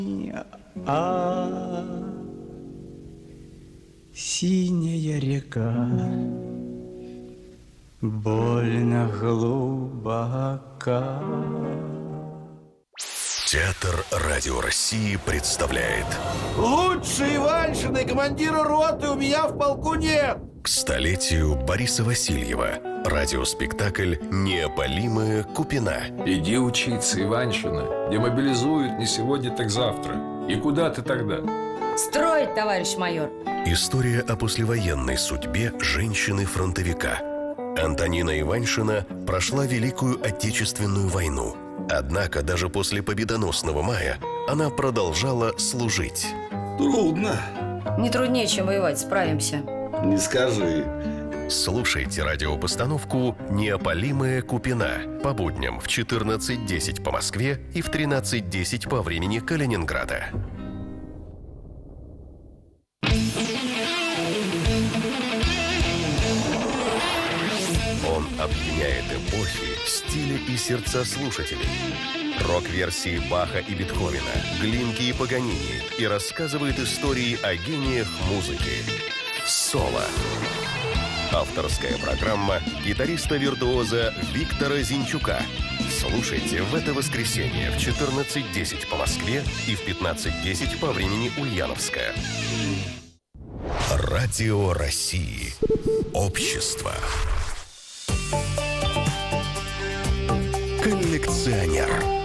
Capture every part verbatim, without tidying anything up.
А синяя река больно глубока. Театр Радио России представляет: лучшей Иваншиной командира роты у меня в полку нет. К столетию Бориса Васильева радиоспектакль «Неопалимая Купина». Иди учиться, Иваншина. Демобилизуют не сегодня, так завтра. И куда ты тогда? Строить, товарищ майор. История о послевоенной судьбе женщины-фронтовика. Антонина Иваншина прошла Великую Отечественную войну. Однако даже после победоносного мая она продолжала служить. Трудно. Не труднее, чем воевать, справимся. Не скажи. Слушайте радиопостановку «Неопалимая Купина» по будням в четырнадцать десять по Москве и в тринадцать десять по времени Калининграда. Он объединяет эпохи, стили и сердца слушателей. Рок-версии Баха и Бетховена, Глинки и Паганини, и рассказывает истории о гениях музыки. Соло. Авторская программа гитариста-виртуоза Виктора Зинчука. Слушайте в это воскресенье в четырнадцать десять по Москве и в пятнадцать десять по времени Ульяновская. Радио России. Общество. Коллекционер.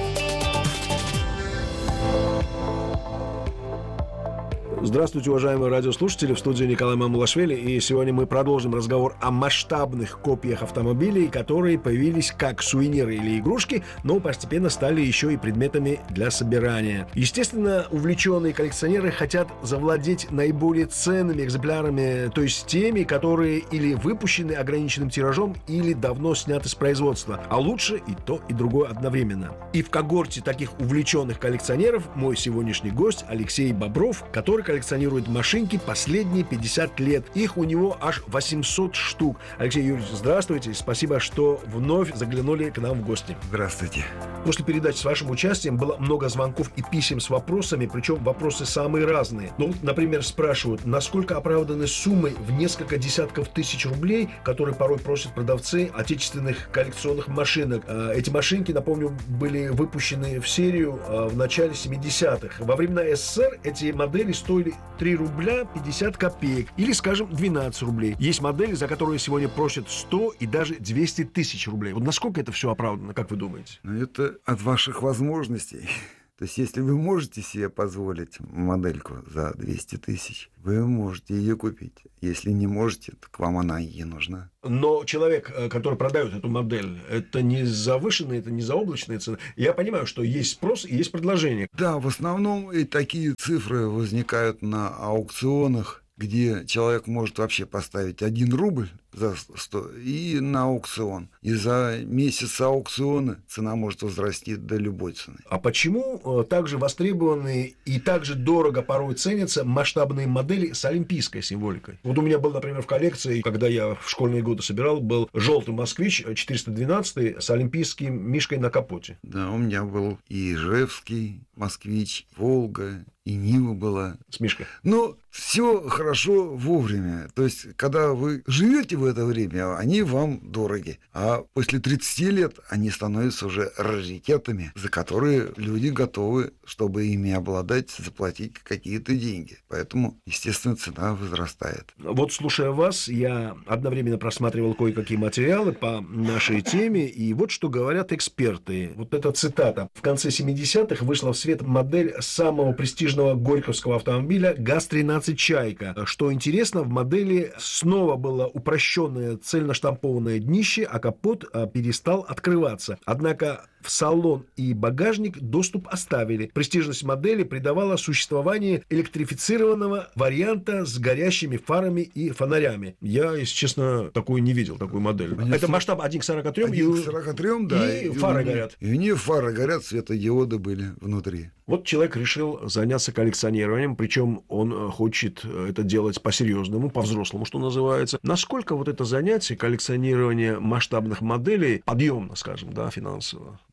Здравствуйте, уважаемые радиослушатели, в студии Николай Мамулашвили, и сегодня мы продолжим разговор о масштабных копиях автомобилей, которые появились как сувениры или игрушки, но постепенно стали еще и предметами для собирания. Естественно, увлеченные коллекционеры хотят завладеть наиболее ценными экземплярами, то есть теми, которые или выпущены ограниченным тиражом, или давно сняты с производства, а лучше и то, и другое одновременно. И в когорте таких увлеченных коллекционеров мой сегодняшний гость Алексей Бобров, который коллекционирует машинки последние пятьдесят лет. Их у него аж восемьсот штук. Алексей Юрьевич, здравствуйте. Спасибо, что вновь заглянули к нам в гости. Здравствуйте. После передачи с вашим участием было много звонков и писем с вопросами, причем вопросы самые разные. Ну, например, спрашивают, насколько оправданы суммы в несколько десятков тысяч рублей, которые порой просят продавцы отечественных коллекционных машинок. Эти машинки, напомню, были выпущены в серию в начале семидесятых. Во времена СССР эти модели стоили три рубля пятьдесят копеек или, скажем, двенадцать рублей. Есть модели, за которые сегодня просят сто и даже двести тысяч рублей. Вот насколько это все оправдано, как вы думаете? Ну, это от ваших возможностей. То есть, если вы можете себе позволить модельку за двести тысяч, вы можете ее купить. Если не можете, так вам она и не нужна. Но человек, который продает эту модель, это не завышенная, это не заоблачная цена. Я понимаю, что есть спрос и есть предложение. Да, в основном и такие цифры возникают на аукционах, где человек может вообще поставить один рубль за сто и на аукцион. И за месяц аукциона цена может возрасти до любой цены. А почему также востребованы и также дорого порой ценятся масштабные модели с олимпийской символикой? Вот у меня был, например, в коллекции, когда я в школьные годы собирал, был желтый москвич четыреста двенадцать с олимпийским мишкой на капоте. Да, у меня был и Ижевский москвич, Волга, и Нива была. С мишкой. Но все хорошо вовремя. То есть, когда вы живете в это время, они вам дороги. А после тридцати лет они становятся уже раритетами, за которые люди готовы, чтобы ими обладать, заплатить какие-то деньги. Поэтому, естественно, цена возрастает. Вот, слушая вас, я одновременно просматривал кое-какие материалы по нашей теме, и вот что говорят эксперты. Вот эта цитата. В конце семидесятых вышла в свет модель самого престижного горьковского автомобиля ГАЗ тринадцать «Чайка». Что интересно, в модели снова было упрощенное цельноштампованное днище, а капот перестал открываться. Однако в салон и багажник доступ оставили. Престижность модели придавала существование электрифицированного варианта с горящими фарами и фонарями. Я, если честно, такую не видел, такую модель. Мне Это масштаб один к сорока трем. один к сорока трем, да. И, и фары горят. И у нее фары горят, светодиоды были внутри. Вот человек решил заняться коллекционированием, причем он хочет это делать по-серьезному, по-взрослому, что называется. Насколько вот это занятие коллекционирования масштабных моделей подъемно, скажем, да, финансово?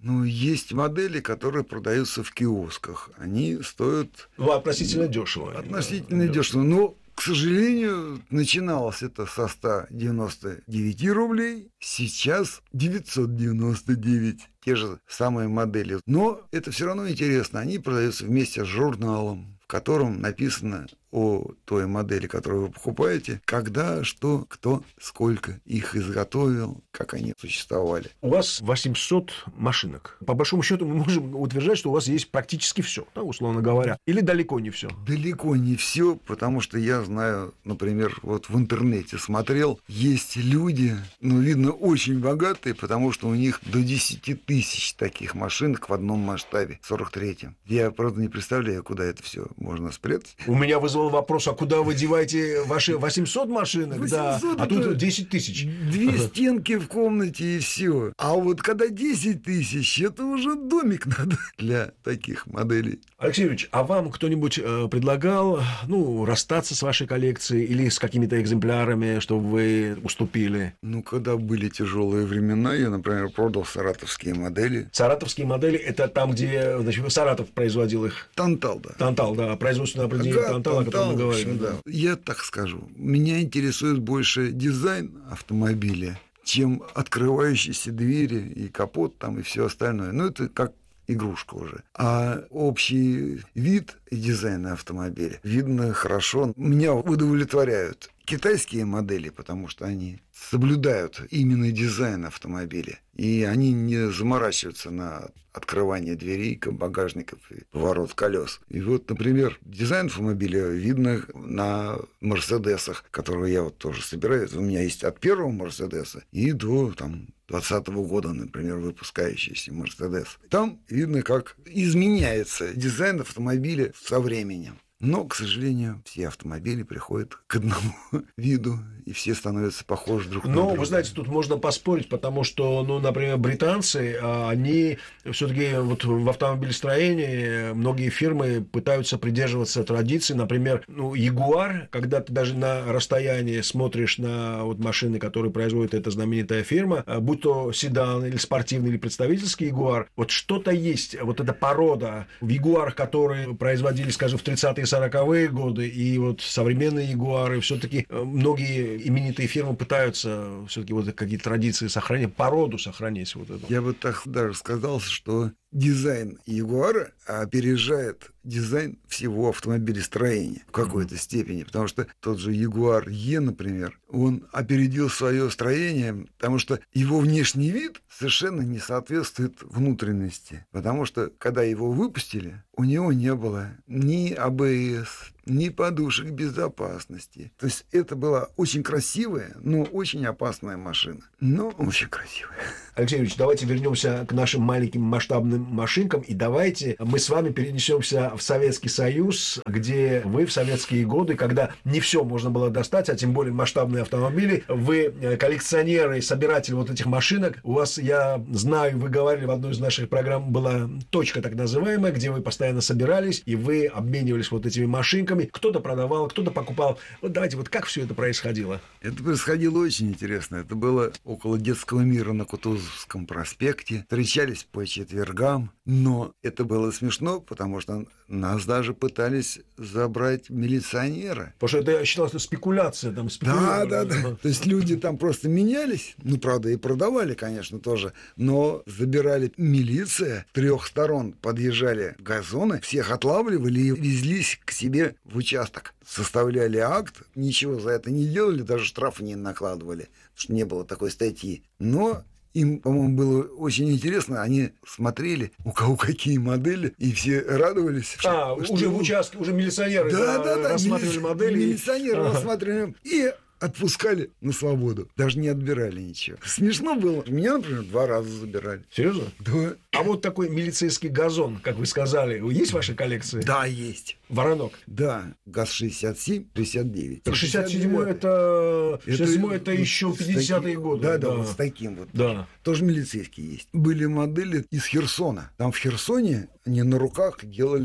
Ну, есть модели, которые продаются в киосках. Они стоят... Ну, относительно дешево. Относительно дешево. Но, к сожалению, начиналось это со ста девяноста девяти рублей. Сейчас девятьсот девяносто девять. Те же самые модели. Но это все равно интересно. Они продаются вместе с журналом, в котором написано о той модели, которую вы покупаете, когда, что, кто, сколько их изготовил, как они существовали. У вас восемьсот машинок. По большому счету мы можем утверждать, что у вас есть практически все, да, условно говоря. Или далеко не все. Далеко не все, потому что я знаю, например, вот в интернете смотрел, есть люди, ну, видно, очень богатые, потому что у них до десяти тысяч таких машинок в одном масштабе, в сорок третьем. Я, правда, не представляю, куда это все можно спрятать. У меня вызвал вопрос, а куда вы деваете ваши восемьсот машинок? восемьсот, да, а тут десять тысяч. Две стенки в комнате и все. А вот когда десять тысяч, это уже домик надо для таких моделей. Алексей Юрьевич, а вам кто-нибудь э, предлагал, ну, расстаться с вашей коллекцией или с какими-то экземплярами, чтобы вы уступили? Ну, когда были тяжелые времена, я, например, продал саратовские модели. Саратовские модели — это там, где, значит, Саратов производил их? Тантал, да. Тантал, да, производственное определение Ага, Тантала, о котором мы Тантал, в говорили. общем, Да. да. Я так скажу, меня интересует больше дизайн автомобиля, чем открывающиеся двери и капот там и все остальное. Ну, это как игрушка уже. А общий вид и дизайн автомобиля видно хорошо. Меня удовлетворяют китайские модели, потому что они соблюдают именно дизайн автомобиля. И они не заморачиваются на открывание дверей, багажников и поворот колес. И вот, например, дизайн автомобиля видно на Мерседесах, которые я вот тоже собираю. У меня есть от первого Мерседеса и до там двадцатого года, например, выпускающийся Мерседес. Там видно, как изменяется дизайн автомобиля со временем. Но, к сожалению, все автомобили приходят к одному виду, и все становятся похожи друг на друга. Но, вы знаете, тут можно поспорить, потому что, ну, например, британцы, они все-таки вот в автомобилестроении многие фирмы пытаются придерживаться традиций. Например, ну, Ягуар, когда ты даже на расстоянии смотришь на вот машины, которые производит эта знаменитая фирма, будь то седан или спортивный, или представительский Ягуар, вот что-то есть, вот эта порода в Ягуарах, которые производились, скажем, в тридцатые сороковые годы, и вот современные Ягуары, все-таки многие именитые фирмы пытаются все-таки вот какие-то традиции сохранить, породу сохранить вот эту. Я бы так даже сказал, что дизайн Ягуара опережает дизайн всего автомобилестроения в какой-то степени, потому что тот же Ягуар Е, например, он опередил свое строение, потому что его внешний вид совершенно не соответствует внутренности, потому что когда его выпустили, у него не было ни А Б С, ни подушек безопасности. То есть это была очень красивая, но очень опасная машина, но очень красивая. Алексей Юрьевич, давайте вернемся к нашим маленьким масштабным машинкам, и давайте мы с вами перенесемся в Советский Союз, где вы в советские годы, когда не все можно было достать, а тем более масштабные автомобили, вы коллекционеры, собиратели вот этих машинок. У вас, я знаю, вы говорили в одной из наших программ, была точка так называемая, где вы постоянно собирались, и вы обменивались вот этими машинками. Кто-то продавал, кто-то покупал. Вот давайте, вот как все это происходило? Это происходило очень интересно. Это было около Детского мира на Кутузовском проспекте. Встречались по четвергам, но это было смешно, потому что нас даже пытались забрать милиционеры. Потому что это считалось, что спекуляция. Там, да, да, да. То есть люди там просто менялись, ну, правда, и продавали, конечно, тоже, но забирали милиция, трех сторон подъезжали газоны, всех отлавливали и везлись к себе в участок. Составляли акт, ничего за это не делали, даже штрафы не накладывали, потому что не было такой статьи. Но им, по-моему, было очень интересно. Они смотрели, у кого какие модели, и все радовались. А, что, уже что... в участке, уже милиционеры да, да, да, рассматривали мили... модели. Милиционеры ага. рассматривали и отпускали на свободу. Даже не отбирали ничего. Смешно было. Меня, например, два раза забирали. Серьезно? Да. А вот такой милицейский газон, как вы сказали, есть в вашей коллекции? Да, есть. Воронок? Да. ГАЗ шестьдесят семь, шестьдесят девять. Так шестьдесят седьмой это... шестьдесят седьмой это еще пятидесятые годы. Да, да, да, вот с таким вот. Да. Тоже милицейский есть. Были модели из Херсона. Там в Херсоне они на руках делали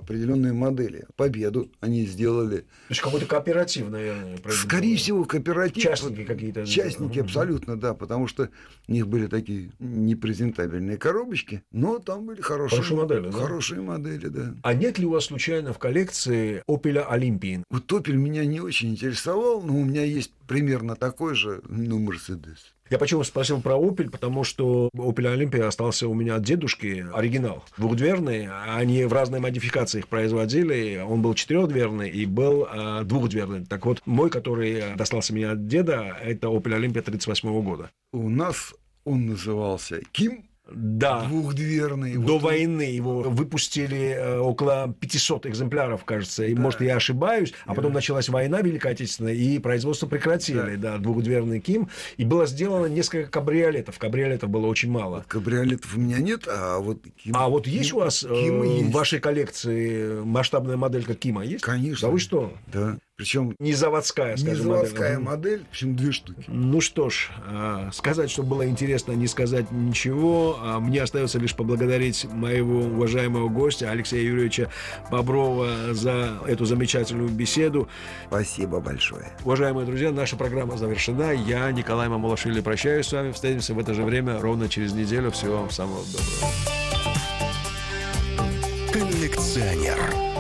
определенные модели. Победу они сделали. То есть какой-то кооператив, наверное, произвел. Скорее всего, кооператив. Частники какие-то. Частники, Мгм. абсолютно, да, потому что у них были такие непрезентабельные коробочки, но там были хорошие, Хорошие модели, да? Хорошие модели, да. А нет ли у вас случайно в коллекции Opel Olympian? Вот Opel меня не очень интересовал, но у меня есть примерно такой же, ну, Мерседес. Я почему спросил про Opel, потому что Opel Olympia остался у меня от дедушки, оригинал. Двухдверный, они в разной модификации их производили. Он был четырехдверный и был э, двухдверный. Так вот, мой, который достался мне от деда, это Opel Olympia тридцать восьмого года. У нас он назывался Ким, Да. двухдверный. До Вот он- войны его выпустили э, около пятисот экземпляров, кажется. И, может, я ошибаюсь. А потом началась война Великая Отечественная, и производство прекратили. Да, двухдверный Ким. И было сделано несколько кабриолетов. Кабриолетов было очень мало. Кабриолетов у меня нет, а вот Ким... А вот есть Ким- у вас э, Кима есть. в вашей коллекции масштабная моделька Кима? Есть? Конечно. Да вы что? Да. Причем Не заводская, не скажем, заводская модель. модель, в общем, две штуки. Ну что ж, э, сказать, что было интересно, не сказать ничего. А мне остается лишь поблагодарить моего уважаемого гостя Алексея Юрьевича Боброва за эту замечательную беседу. Спасибо большое. Уважаемые друзья, наша программа завершена. Я, Николай Мамулашвили, прощаюсь с вами. Встретимся в это же время ровно через неделю. Всего вам самого доброго. Коллекционер.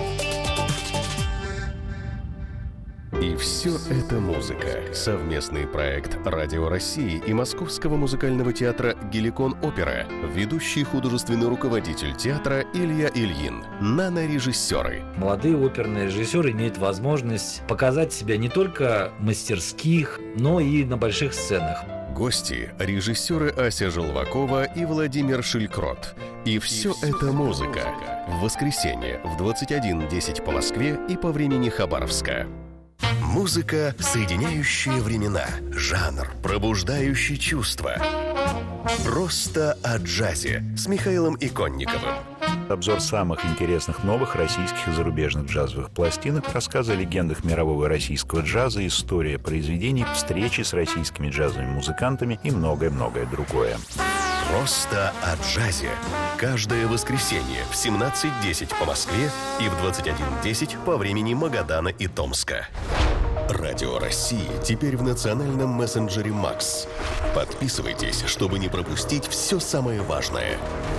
И все это музыка. Совместный проект Радио России и Московского музыкального театра «Геликон Опера». Ведущий художественный руководитель театра Илья Ильин. Нано-режиссеры. Молодые оперные режиссеры имеют возможность показать себя не только в мастерских, но и на больших сценах. Гости – режиссеры Ася Желвакова и Владимир Шилькрот. И все это музыка. В воскресенье в двадцать один десять по Москве и по времени Хабаровска. Музыка, соединяющая времена, жанр, пробуждающий чувства. Просто о джазе с Михаилом Иконниковым. Обзор самых интересных новых российских и зарубежных джазовых пластинок, рассказы о легендах мирового и российского джаза, история произведений, встречи с российскими джазовыми музыкантами и многое-многое другое. Просто о джазе. Каждое воскресенье в семнадцать десять по Москве и в двадцать один десять по времени Магадана и Томска. Радио России теперь в национальном мессенджере Макс. Подписывайтесь, чтобы не пропустить все самое важное.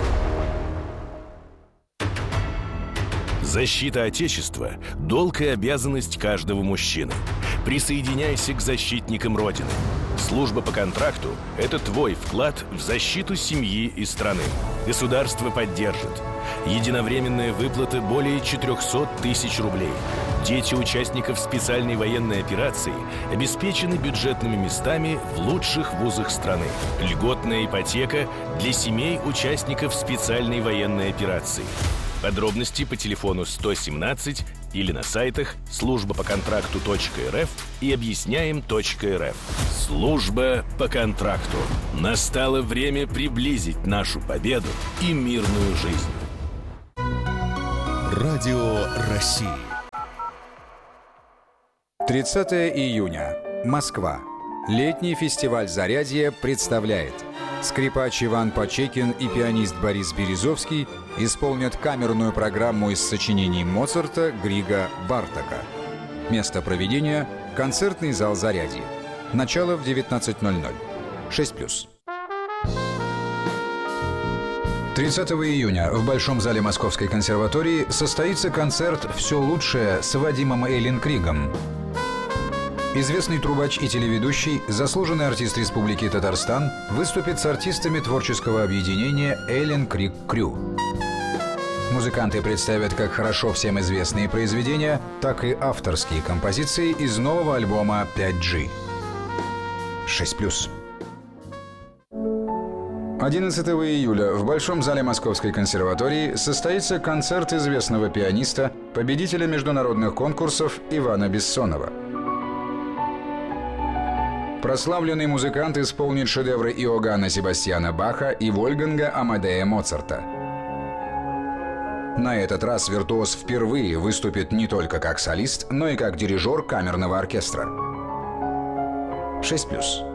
Защита Отечества – долг и обязанность каждого мужчины. Присоединяйся к защитникам Родины. Служба по контракту – это твой вклад в защиту семьи и страны. Государство поддержит. Единовременная выплата более четыреста тысяч рублей. Дети участников специальной военной операции обеспечены бюджетными местами в лучших вузах страны. Льготная ипотека для семей участников специальной военной операции. Подробности по телефону сто семнадцать или на сайтах служба по контракту точка эр эф и объясняем точка эр эф. Служба по контракту. Настало время приблизить нашу победу и мирную жизнь. Радио России. тридцатого июня. Москва. Летний фестиваль «Зарядье» представляет. Скрипач Иван Почекин и пианист Борис Березовский исполнят камерную программу из сочинений Моцарта, Грига, Бартака. Место проведения – концертный зал «Зарядье». Начало в девятнадцать ноль ноль. шесть плюс. тридцатого июня в Большом зале Московской консерватории состоится концерт «Все лучшее» с Вадимом Эйленкригом. Известный трубач и телеведущий, заслуженный артист Республики Татарстан, выступит с артистами творческого объединения «Эйленкриг Крю». Музыканты представят как хорошо всем известные произведения, так и авторские композиции из нового альбома пять джи. шесть плюс. одиннадцатого июля в Большом зале Московской консерватории состоится концерт известного пианиста, победителя международных конкурсов Ивана Бессонова. Прославленный музыкант исполнит шедевры Иоганна Себастьяна Баха и Вольфганга Амадея Моцарта. На этот раз виртуоз впервые выступит не только как солист, но и как дирижер камерного оркестра. шесть плюс.